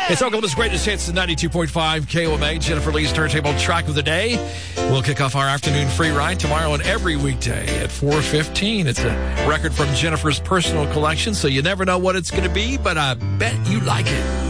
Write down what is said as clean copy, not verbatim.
It's Oklahoma's greatest hits, 92.5 KOMA. Jennifer Lee's Turntable Track of the Day. We'll kick off our afternoon free ride tomorrow and every weekday at 4:15. It's a record from Jennifer's personal collection, so you never know what it's going to be, but I bet you like it.